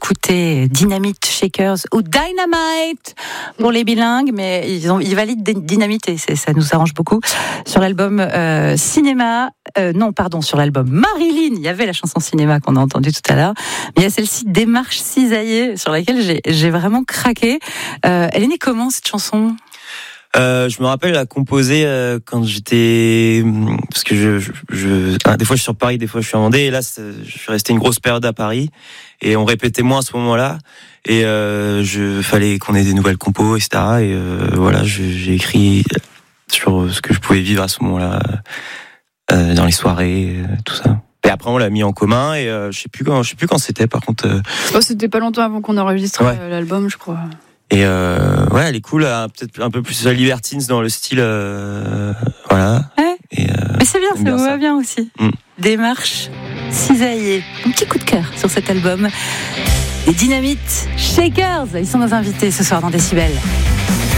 écouter Dynamite Shakers ou Dynamite pour les bilingues, mais ils valident Dynamite et ça nous arrange beaucoup. Sur l'album sur l'album Marilyn, il y avait la chanson Cinéma qu'on a entendue tout à l'heure, mais il y a celle-ci Démarche cisaillée sur laquelle j'ai vraiment craqué. Elle est née comment cette chanson ? Je me rappelle la composer quand j'étais, parce que des fois je suis sur Paris, des fois je suis en Vendée, et là je suis resté une grosse période à Paris et on répétait moins à ce moment-là et fallait qu'on ait des nouvelles compos, etc. Et voilà, j'ai écrit sur ce que je pouvais vivre à ce moment-là dans les soirées, tout ça. Et après on l'a mis en commun et je sais plus quand c'était par contre. C'était pas longtemps avant qu'on enregistre l'album, je crois. Et elle est cool, peut-être un peu plus libertines dans le style, voilà. Ouais. Mais c'est bien, ça vous va bien aussi. Démarche cisaillée. Un petit coup de cœur sur cet album. Et Dynamite Shakers, ils sont nos invités ce soir dans Décibel.